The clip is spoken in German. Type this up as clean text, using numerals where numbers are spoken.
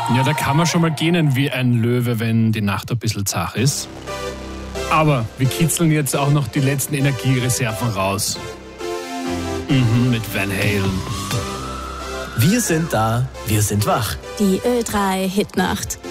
Ja, da kann man schon mal gähnen wie ein Löwe, wenn die Nacht ein bisschen zach ist. Aber wir kitzeln jetzt auch noch die letzten Energiereserven raus. Mit Van Halen. Wir sind da, wir sind wach. Die Ö3 Hitnacht.